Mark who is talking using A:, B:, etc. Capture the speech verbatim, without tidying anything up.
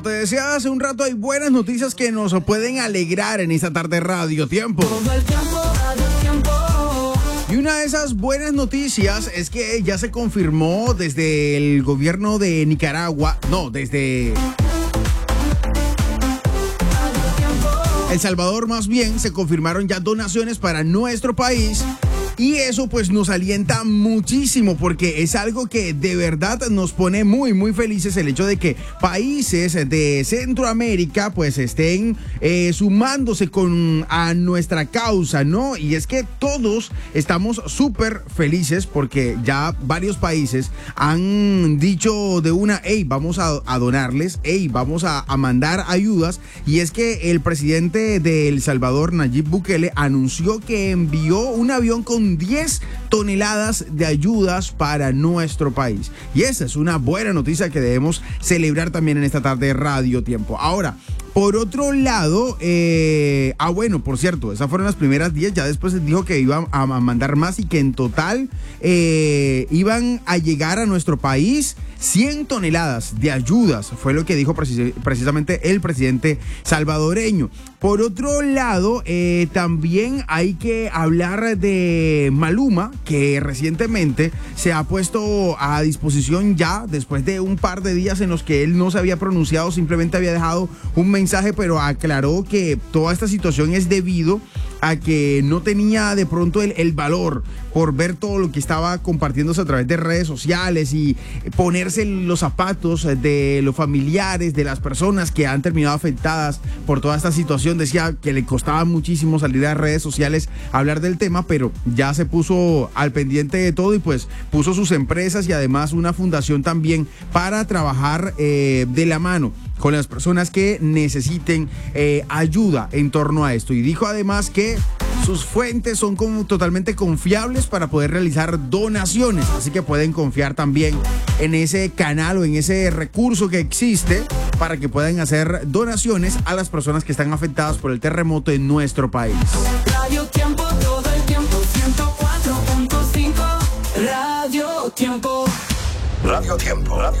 A: Te decía hace un rato, hay buenas noticias que nos pueden alegrar en esta tarde Radio Tiempo.
B: Todo el tiempo, Radio Tiempo.
A: Y una de esas buenas noticias es que ya se confirmó desde el gobierno de Nicaragua, no, desde El Salvador más bien, se confirmaron ya donaciones para nuestro país. Y eso pues nos alienta muchísimo porque es algo que de verdad nos pone muy muy felices, el hecho de que países de Centroamérica pues estén eh, sumándose con a nuestra causa, ¿no? Y es que todos estamos súper felices porque ya varios países han dicho de una, hey, vamos a, a donarles, hey, vamos a, a mandar ayudas. Y es que el presidente de El Salvador, Nayib Bukele, anunció que envió un avión con diez toneladas de ayudas para nuestro país. Y esa es una buena noticia que debemos celebrar también en esta tarde de Radio Tiempo. Ahora, por otro lado, eh, ah bueno, por cierto, esas fueron las primeras diez, ya después dijo que iban a mandar más y que en total eh, iban a llegar a nuestro país cien toneladas de ayudas, fue lo que dijo precis- precisamente el presidente salvadoreño. Por otro lado, eh, también hay que hablar de Maluma, que recientemente se ha puesto a disposición ya, después de un par de días en los que él no se había pronunciado, simplemente había dejado un mensaje, pero aclaró que toda esta situación es debido a que no tenía de pronto el, el valor por ver todo lo que estaba compartiéndose a través de redes sociales y ponerse los zapatos de los familiares, de las personas que han terminado afectadas por toda esta situación. Decía que le costaba muchísimo salir a redes sociales a hablar del tema, pero ya se puso al pendiente de todo y pues puso sus empresas y además una fundación también para trabajar eh, de la mano con las personas que necesiten eh, ayuda en torno a esto. Y dijo además que sus fuentes son como totalmente confiables para poder realizar donaciones, así que pueden confiar también en ese canal o en ese recurso que existe para que puedan hacer donaciones a las personas que están afectadas por el terremoto en nuestro país.
B: Radio Tiempo, todo el tiempo, ciento cuatro punto cinco. Radio Tiempo.
C: Radio Tiempo. Radio